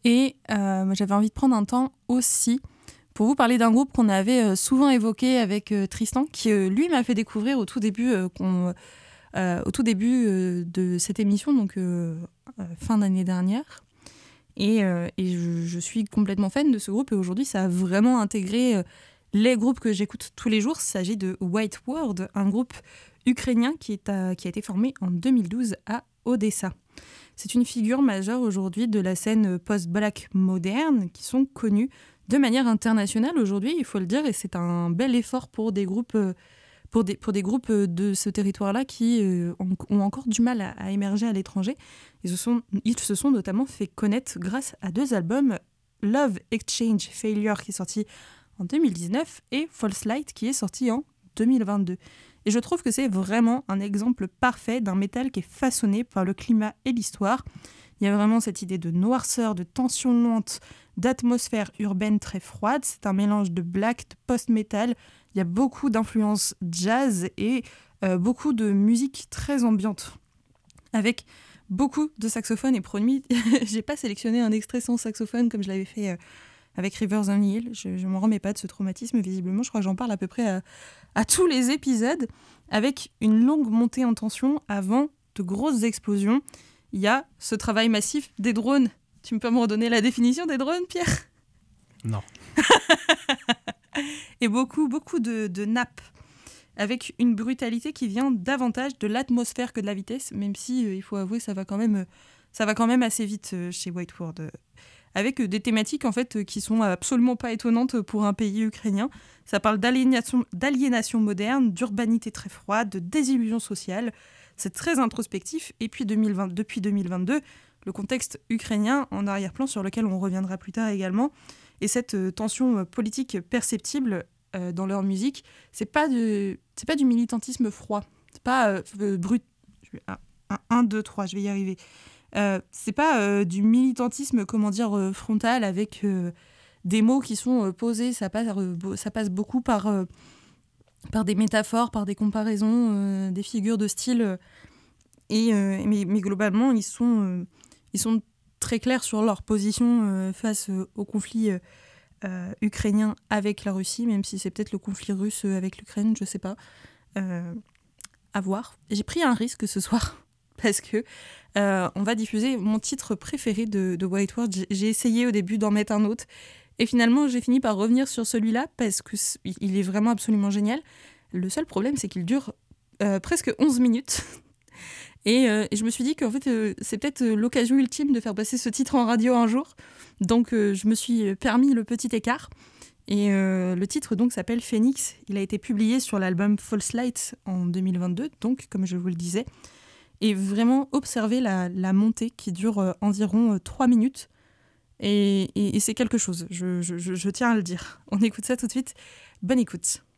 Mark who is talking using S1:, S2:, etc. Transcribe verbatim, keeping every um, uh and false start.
S1: Et euh, j'avais envie de prendre un temps aussi pour vous parler d'un groupe qu'on avait euh, souvent évoqué avec euh, Tristan, qui euh, lui m'a fait découvrir au tout début, euh, qu'on, euh, au tout début euh, de cette émission, donc euh, euh, fin d'année dernière. Et, euh, et je, je suis complètement fan de ce groupe. Et aujourd'hui, ça a vraiment intégré euh, les groupes que j'écoute tous les jours. Il s'agit de White World, un groupe ukrainien qui, est à, qui a été formé en deux mille douze à Odessa. C'est une figure majeure aujourd'hui de la scène post-black moderne qui sont connus de manière internationale aujourd'hui, il faut le dire. Et c'est un bel effort pour des groupes... Euh, Pour des, pour des groupes de ce territoire-là qui euh, ont, ont encore du mal à, à émerger à l'étranger. Ils se, sont, ils se sont notamment fait connaître grâce à deux albums, Love Exchange Failure qui est sorti en deux mille dix-neuf et False Light qui est sorti en deux mille vingt-deux. Et je trouve que c'est vraiment un exemple parfait d'un métal qui est façonné par le climat et l'histoire. Il y a vraiment cette idée de noirceur, de tension lente, d'atmosphère urbaine très froide. C'est un mélange de black, de post-metal. Il y a beaucoup d'influences jazz et euh, beaucoup de musique très ambiante, avec beaucoup de saxophones. Et promis, j'ai pas sélectionné un extrait sans saxophone comme je l'avais fait euh, avec Rivers on the Hill. Je ne m'en remets pas de ce traumatisme, visiblement. Je crois que j'en parle à peu près à, à tous les épisodes, avec une longue montée en tension avant de grosses explosions. Il y a ce travail massif des drones. Tu peux me redonner la définition des drones, Pierre ?
S2: Non.
S1: Et beaucoup, beaucoup de, de nappes, avec une brutalité qui vient davantage de l'atmosphère que de la vitesse, même si, euh, il faut avouer, ça va quand même, ça va quand même assez vite euh, chez White World, euh, avec euh, des thématiques en fait, euh, qui sont absolument pas étonnantes pour un pays ukrainien. Ça parle d'aliénation, d'aliénation moderne, d'urbanité très froide, de désillusion sociale. C'est très introspectif. Et puis deux mille vingt, depuis deux mille vingt-deux, le contexte ukrainien en arrière-plan, sur lequel on reviendra plus tard également, et cette euh, tension politique perceptible euh, dans leur musique, c'est pas du, c'est pas du militantisme froid, c'est pas euh, brut. un, deux, trois, je vais y arriver. Euh, c'est pas euh, du militantisme, comment dire, euh, frontal avec euh, des mots qui sont euh, posés. Ça passe, euh, ça passe beaucoup par, euh, par des métaphores, par des comparaisons, euh, des figures de style. Euh, et, euh, mais, mais globalement, ils sont, euh, ils sont très clairs sur leur position euh, face euh, au conflit euh, euh, ukrainien avec la Russie, même si c'est peut-être le conflit russe avec l'Ukraine, je sais pas. Euh, à voir. J'ai pris un risque ce soir parce que euh, on va diffuser mon titre préféré de, de White World. J'ai, j'ai essayé au début d'en mettre un autre et finalement j'ai fini par revenir sur celui-là parce qu'il est vraiment absolument génial. Le seul problème, c'est qu'il dure euh, presque onze minutes. Et, euh, et je me suis dit qu'en fait, euh, c'est peut-être euh, l'occasion ultime de faire passer ce titre en radio un jour. Donc, euh, je me suis permis le petit écart. Et euh, le titre donc s'appelle Phoenix. Il a été publié sur l'album False Light en deux mille vingt-deux, donc, comme je vous le disais. Et vraiment observer la, la montée qui dure euh, environ euh, trois minutes. Et, et, et c'est quelque chose, je, je, je, je tiens à le dire. On écoute ça tout de suite. Bonne écoute.